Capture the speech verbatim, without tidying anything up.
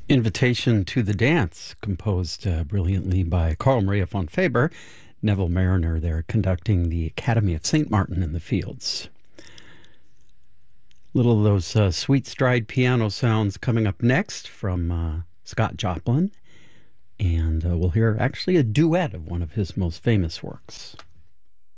Invitation to the Dance, composed uh, brilliantly by Carl Maria von Faber, Neville Mariner there conducting the Academy of Saint Martin in the Fields. Little of those uh, sweet stride piano sounds coming up next from uh, Scott Joplin, and uh, we'll hear actually a duet of one of his most famous works.